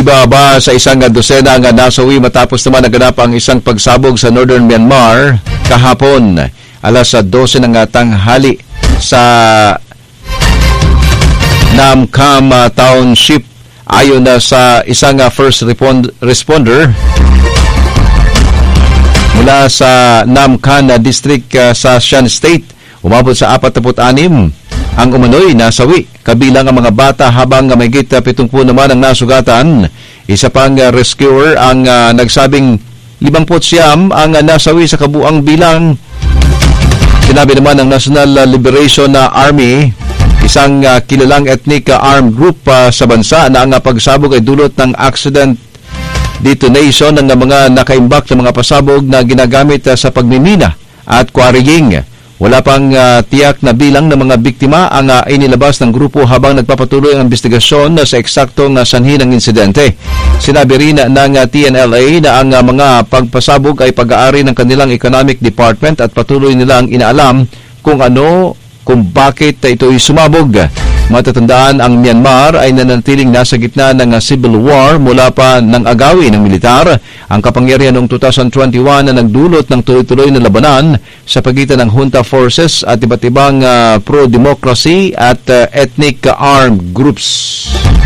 Ibaba sa isang dosena nga nasawi matapos naman naganap ang isang pagsabog sa Northern Myanmar kahapon alas 12 ng tanghali sa Namkham Township. Ayon na sa isang first responder mula sa Namkham District sa Shan State, umabot sa 46 ang umano'y nasawi, kabilang ang mga bata, habang mahigit 70 naman ang nasugatan. Isa pang rescuer ang nagsabing 59 ang nasawi sa kabuang bilang. Sinabi naman ng National Liberation Army, isang kilalang ethnic armed group sa bansa, na ang pagsabog ay dulot ng accident detonation ng mga nakaimbak ng mga pasabog na ginagamit sa pagmimina at quarrying. Wala pang tiyak na bilang ng mga biktima ang inilabas ng grupo habang nagpapatuloy ang investigasyon sa eksaktong sanhi ng insidente. Sinabi rin ng TNLA na ang mga pagpasabog ay pag-aari ng kanilang economic department at patuloy nilang inaalam kung bakit ito'y sumabog. Matatandaan, ang Myanmar ay nanatiling nasa gitna ng civil war mula pa ng agawin ng militar. Ang kapangyarihan noong 2021 na nagdulot ng tuloy-tuloy na labanan sa pagitan ng junta forces at iba't ibang pro-democracy at ethnic armed groups.